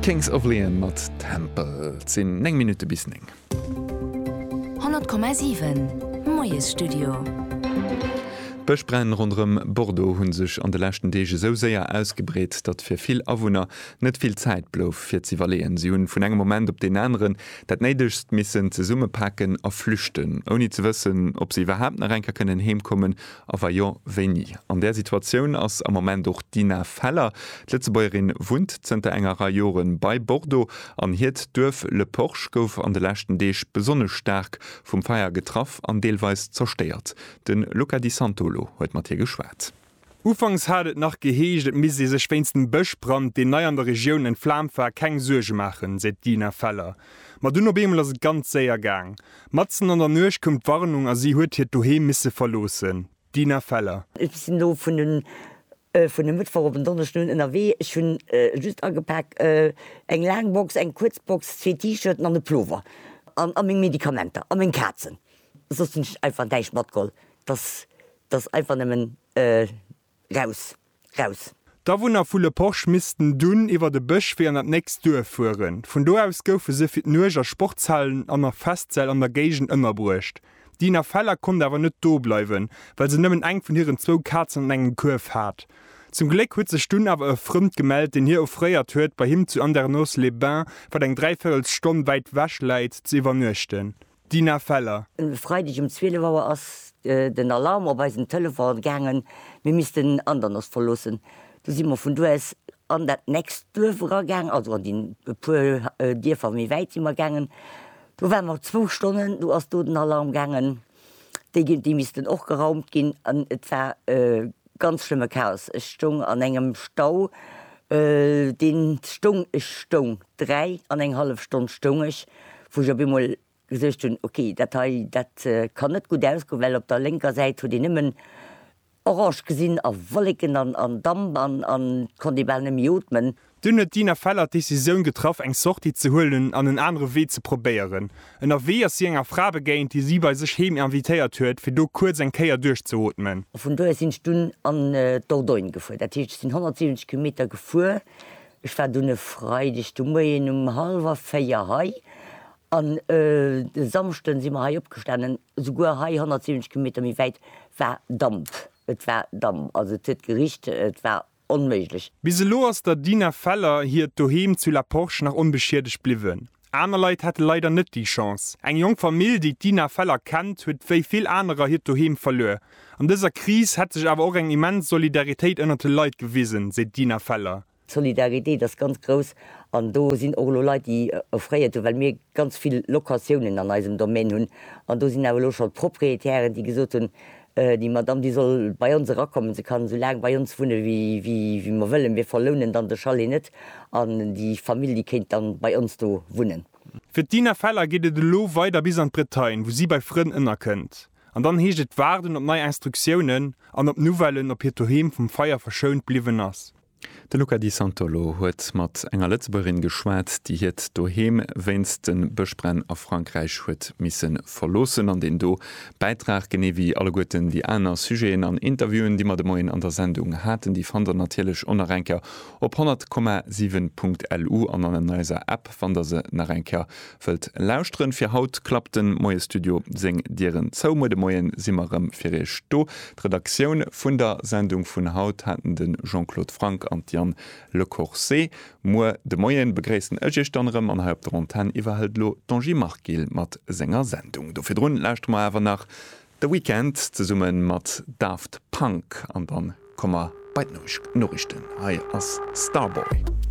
Kings of Leon mat Temple 10 Minute bis 100,7 Moes Studio. Bëchbrennen rundrem Bordeaux hunn sech an de lächten Dege so séier ausgebreet, dat fir vill Awunner net vill Zäit blouf fir ze valéen. Si hunn vun engem Moment op den anderen, dat neidegst missen ze Summe packen a flüchten, oni ze wëssen, ob sie iwwerhap nach Renker kënnen heemkommen, awer jo wéi. An der Situationun ass am Moment doch Dina Feller, Letzebäuerin wund zenter engerer Joren bei Bordeaux, an hiet dürf le Porsch gouf an de lächten Deeg besonne stark vum Feier getraff an deelweis zersteiert. Den Luca Di Santolo huet mat hier geschwert. Ufangs hadet nach geheeget mis se schwéinsten Bëchbrand, de nei an der Regionun en Flamfer keng Suge machen, seit Dina Feller. Ma dunner Bemel ass ganz séier gang. Matzen an der Nøch kommt Warnung a sie huet hiet doheem misse verlosen. Dina Feller. Ich sind no vun den Mittwoch op den Donnerstun NRW hun just angepackt eng Langbox, eng Kurzbox, 2 T-Shirten an de Plover. An eng Medikamenter, an eng Katzen. Das ist einfach deich Matgoll. Das einfach nemmen raus. Da wunner vulle Porsch misisten dun iwwer de Bëch fir an dat nächst duerfuhren. Von do aus goufe se fir nueger Sporthallen an der Festzell an der Gegen ëmmer bruecht. Dina Feller kon awer net do bleiwen, weil se nëmmen eng vun hireieren 2 Katzen an engen Kurf hat. Zum Gleck huet se Stunn awer e Frëmd gemeldt, den hier ofréiert huet bei him zu Andernos-les-Bains, wat eng 3/4 Stonn weit wäsch leit ze iwwernuechten. Dina Feller. Freitag um 12 Uhr ass den Alarm op den Telefon gangen, wir missten anderen verlossen. Du si immer vun du es an dat nächst Dörfer gang, also an den Dir von mir weit immer gangen. Du waren noch 2 Stunden, du hast du den Alarm gangen. Die missten auch geraumt gin an et war ganz schlimme Chaos. Es stung an engem Stau, den Stung is stung 3 an eng halb Stunde stung ich, wo ich immer gesagt hun, okay, dat kann net gut ausgo, well op der linker Seite wo die nimmen orange gesinn a Wolliken an Damm an kondibelne Miotmen. Dünne Dina Feller Decision getroffen, eng Sorti zu holen an den andere Weh zu probieren. En a wie sie enger Frau begéint, die sie bei sich hem invitéiert huet, fir du kurz en Keier durchzuotmen. Von du sind Stunden an Dordogne gefu. Dat sind 170 Kilometer gefu. Ich war dunne Freitag um 3:30. An de Samsten si ha opgestanden, sogar ha 170 km mi weit war Dampf. Et war Dampf, also huet Gericht, et war onméiglich. Wie se lo ass der Dina Feller hier doheem zu La Porche nach unbeschädigt bliwen. Aner Leiit hat leider net die Chance. Eng jong Familie, die Dina Feller kennt, huet wéi viel anderer hier doheem verlöer. An dieser Krise hat sich aber auch eng immens Solidarität ënner de Leiit gewiesen, se Dina Feller. Solidarität das ganz groß an do sind auch Leute die erfreiert, weil mir ganz viele Lokationen an diesem Domain hun an do sind aber schon Proprietären, die gesagt haben, die Madame die soll bei uns rakommen, sie kann so lange bei uns wohnen wie wir wollen, wir verlohnen dann der Schale nicht an die Familie die kennt dann bei uns do wohnen. Für Dina Feller geht de lo weiter bis an Bretagne, wo sie bei Freunden inner könnt. Und dann heget Warden op neue Instruktionen an op Novellen op Petohem vom Feier verschönt blieben ass. De Luca Di Santolo huet mat enger Letzberin geschwert, die hiet doheem wennst den Bëchbrenn a Frankreich huet missen verlosen, an den do Beitrag gene wie alle Goeten die aner Sugéen an Interviewen, die mat de Moien an der Sendung hatten, die fan der natilech Onerrenker op 100,7.lu an an neiser App van der se Narenker wëlt lausren fir Haut klappten Moie Studio seng Dieren Zoumo de Moien simmerem firrech do. Redaktionun vun der Sendung vun Haut hatten den Jean-Claude Frank an Jan Le Corset, mo de Moien begréessen ëgestandrem an halb der Anten iwwerhëtlo Tangi Markil mat senger Sendung. Do fir runn lächt ma awer nach The Weekend ze summen mat Daft Punk an dann kommmer beit Norrichten. Hai ass Starboy.